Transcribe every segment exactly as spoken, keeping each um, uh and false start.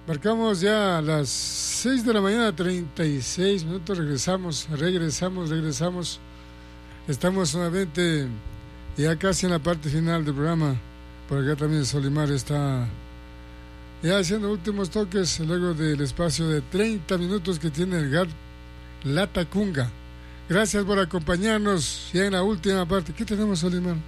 Marcamos ya a las seis de la mañana, treinta y seis minutos. Regresamos, regresamos, regresamos. Estamos nuevamente ya casi en la parte final del programa. Por acá también Solimar está ya haciendo últimos toques luego del espacio de treinta minutos que tiene el G A R La Tacunga. Gracias por acompañarnos ya en la última parte. ¿Qué tenemos, Solimar?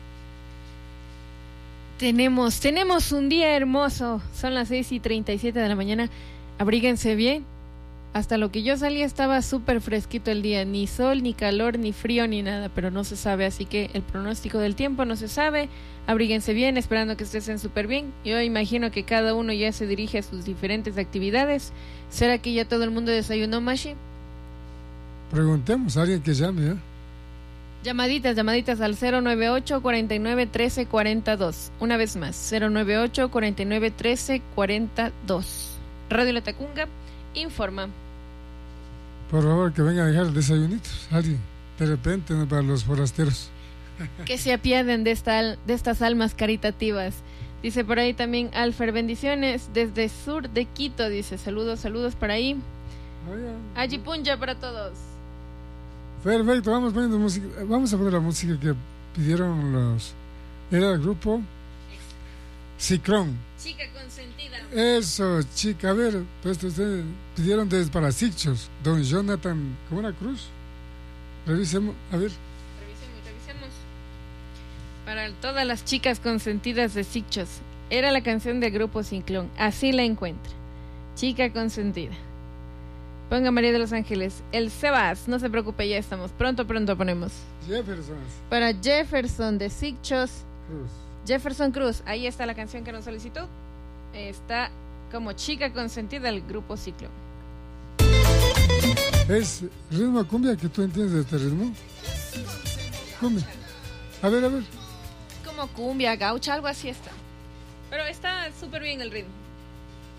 Tenemos, tenemos un día hermoso. Son las seis y treinta y siete de la mañana. Abríguense bien. Hasta lo que yo salí estaba súper fresquito el día. Ni sol, ni calor, ni frío, ni nada. Pero no se sabe, así que el pronóstico del tiempo no se sabe. Abríguense bien, esperando que estén súper bien. Yo imagino que cada uno ya se dirige a sus diferentes actividades. ¿Será que ya todo el mundo desayunó, Mashi? Preguntemos a alguien que llame, ¿eh? Llamaditas, llamaditas al cero nueve ocho, cuarenta y nueve, trece, cuarenta y dos. Una vez más, cero nueve ocho, cuarenta y nueve, trece, cuarenta y dos. Radio La Tacunga informa. Por favor, que venga a dejar desayunitos, alguien, de repente, ¿no? Para los forasteros. Que se apiaden de, esta, de estas almas caritativas. Dice por ahí también Alfer, bendiciones desde sur de Quito, dice, saludos, saludos por ahí. Ajipunja para todos. Perfecto, vamos poniendo música. Vamos a poner la música que pidieron los. Era el grupo Ciclón. Chica consentida. Eso, chica. A ver, pues ustedes pidieron desde para Sicchos. Don Jonathan, ¿cómo era Cruz? Revisemos, a ver. Revisemos, revisemos. Para todas las chicas consentidas de Sicchos. Era la canción del grupo Ciclón. Así la encuentra. Chica consentida. Ponga María de los Ángeles. El Sebas, no se preocupe, ya estamos. Pronto, pronto ponemos. Jefferson. Para Jefferson de Sicchos. Cruz. Jefferson Cruz. Ahí está la canción que nos solicitó. Está como chica consentida el grupo Ciclón. ¿Es ritmo cumbia que tú entiendes de este ritmo? Cumbia. A ver, a ver. Como cumbia, gaucha, algo así está. Pero está súper bien el ritmo.